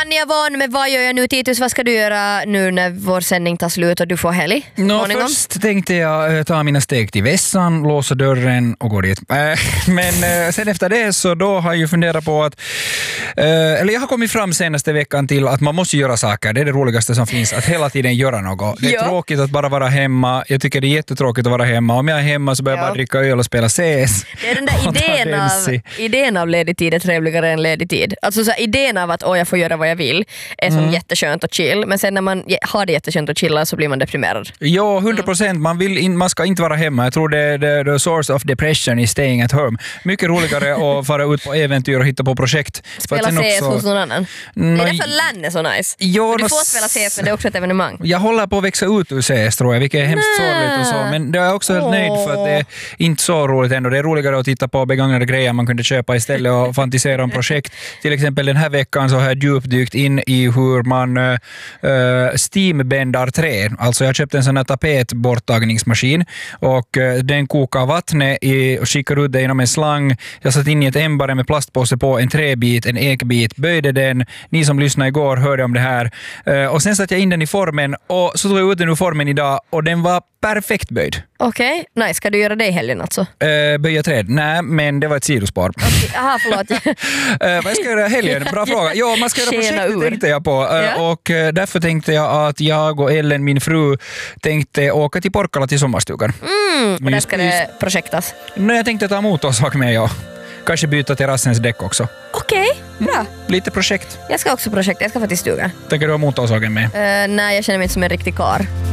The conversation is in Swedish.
Anja vann, men vad gör jag nu Titus? Vad ska du göra nu när vår sändning tar slut och du får helg? Först tänkte jag ta mina steg till vässan, låsa dörren och gå dit. Men sen efter det så då har jag ju funderat på att eller jag har kommit fram senaste veckan till att man måste göra saker. Det är det roligaste som finns, att hela tiden göra något. Det är tråkigt att bara vara hemma. Jag tycker det är jättetråkigt att vara hemma. Om jag är hemma så börjar jag bara dricka öl och spela CS. Det är den där idén av ledig tid är trevligare än ledig tid. Alltså så idén av att jag får göra vad jag vill är som jätteskönt och chill. Men sen när man har det jätteskönt och chilla så blir man deprimerad. Ja, 100%. Man ska inte vara hemma. Jag tror det är the source of depression is staying at home. Mycket roligare att fara ut på äventyr och hitta på projekt. Spela CS hos någon annan. Det är därför LAN är så nice. Ja, du får spela CS, men det är också ett evenemang. Jag håller på att växa ut ur CS tror jag, vilket är hemskt sorgligt och så. Men jag är också helt nöjd för att det är inte så roligt ändå. Det är roligare att titta på begagnade grejer man kunde köpa istället och fantisera om projekt. Till exempel den här veckan så har jag djupdykt in i hur man steambändar trä. Alltså jag köpte en sån här tapetborttagningsmaskin och den kokar vattnet och skickar ut det genom en slang. Jag satt in i ett ämbare med plastpåse på en träbit, en ekbit, böjde den. Ni som lyssnade igår hörde om det här. Och sen satte jag in den i formen och så tog jag ut den ur formen idag och den var perfekt böjd. Okej, nice. Ska du göra det i helgen alltså? Böja träd? Nej, men det var ett sidospår. Aha, förlåt. Vad ska jag göra i helgen? Bra fråga. Ja, man ska göra projekt, tänkte jag på. Och därför tänkte jag att jag och Ellen, min fru, tänkte åka till Porkkala till sommarstugan. Och där ska det projektas? Nej, jag tänkte ta motorsak med, ja. Kanske byta terrassens däck också. Okej, bra. Lite projekt. Jag ska också projekta, jag ska få till stugan. Tänker du ha motorsågen med? Nej, jag känner mig inte som en riktig kar.